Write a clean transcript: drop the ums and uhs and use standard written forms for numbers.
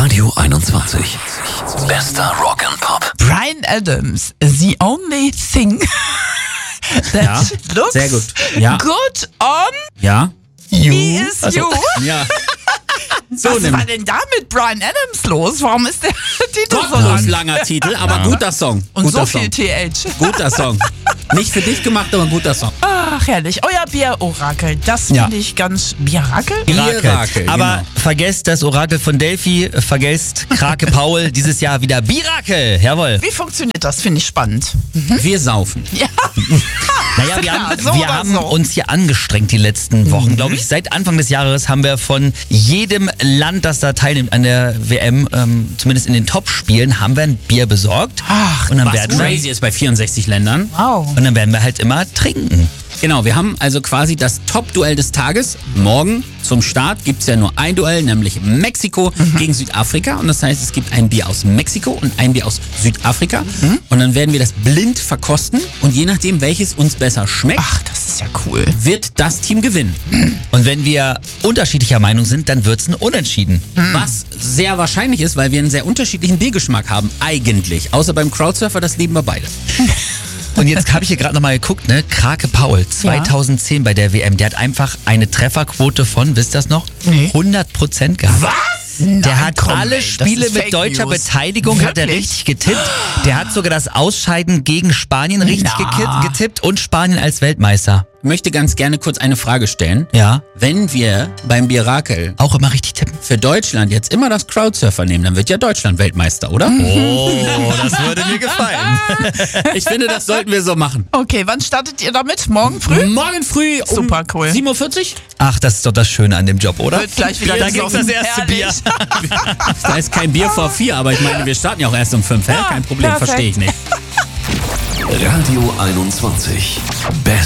Radio 21. Bester Rock and Pop. Bryan Adams, The Only Thing that looks sehr gut. Ja. good on Ja. me is you. Ja. So, Was war denn da mit Bryan Adams los? Warum ist der Titel so gottlos lang? langer Titel, aber guter Song. Und guter so Song. viel TH. Guter Song. Nicht für dich gemacht, aber ein guter Song. Ach, herrlich. Euer Bier-Orakel. Das finde ich ganz... Bierakel? Birakel, Aber genau. vergesst das Orakel von Delphi, vergesst Krake Paul, dieses Jahr wieder Birakel. Jawohl. Wie funktioniert das? Finde ich spannend. Wir saufen. Ja. Naja, wir Klar, haben, so wir oder haben so. uns hier angestrengt die letzten Wochen, glaube ich. Seit Anfang des Jahres haben wir von jedem Land, das da teilnimmt an der WM, zumindest in den Top-Spielen, haben wir ein Bier besorgt. Ach, und dann Was werden crazy ist bei 64 Ländern. Wow. und dann werden wir halt immer trinken. Genau, wir haben also quasi das Top-Duell des Tages. Morgen zum Start gibt es ja nur ein Duell, nämlich Mexiko gegen Südafrika. Und das heißt, es gibt ein Bier aus Mexiko und ein Bier aus Südafrika. Und dann werden wir das blind verkosten. Und je nachdem, welches uns besser schmeckt, Ach, das ist ja cool. wird das Team gewinnen. Und wenn wir unterschiedlicher Meinung sind, dann wird's ein Unentschieden. Was sehr wahrscheinlich ist, weil wir einen sehr unterschiedlichen Biergeschmack haben, eigentlich. Außer beim Crowdsurfer, das lieben wir beide. Und jetzt habe ich hier gerade nochmal geguckt, ne? Krake Paul, 2010 bei der WM, der hat einfach eine Trefferquote von, wisst ihr das noch? Nee. 100% gehabt. Was? Der hat komm, alle ey, das Spiele ist mit Fake deutscher News. Beteiligung hat er Wirklich? richtig getippt. Der hat sogar das Ausscheiden gegen Spanien richtig getippt und Spanien als Weltmeister. Ich möchte ganz gerne kurz eine Frage stellen. Ja. Wenn wir beim Birakel Auch immer richtig tippen. für Deutschland jetzt immer das Crowdsurfer nehmen, dann wird ja Deutschland Weltmeister, oder? Oh, das würde mir gefallen. Ich finde, das sollten wir so machen. Okay, wann startet ihr damit? Morgen früh? Morgen früh um Super cool. 7.40 Uhr. Ach, das ist doch das Schöne an dem Job, oder? Wird gleich wieder Da gibt's das gesoffen. erste Bier. Herrlich. Da ist kein Bier vor 4, aber ich meine, wir starten ja auch erst um 5. Ja, Kein Problem, perfekt. verstehe ich nicht. Radio 21. Best